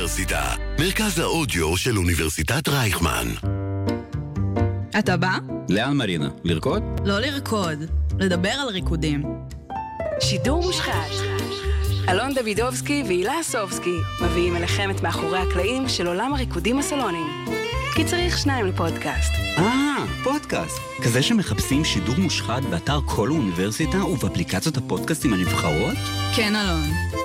האוניברסיטה, מרכז האודיו של אוניברסיטת רייכמן. אתה בא? לאן מרינה? לרקוד? לא לרקוד, לדבר על ריקודים. שידור מושחת. אלון דוידובסקי והילה סובסקי מביאים אליכם את מאחורי הקלעים של עולם הריקודים הסלוניים. כי צריך שניים לפודקאסט. פודקאסט. כזה שמחפשים שידור מושחת באתר כל האוניברסיטה ובאפליקציות הפודקאסטים הנבחרות? כן, אלון.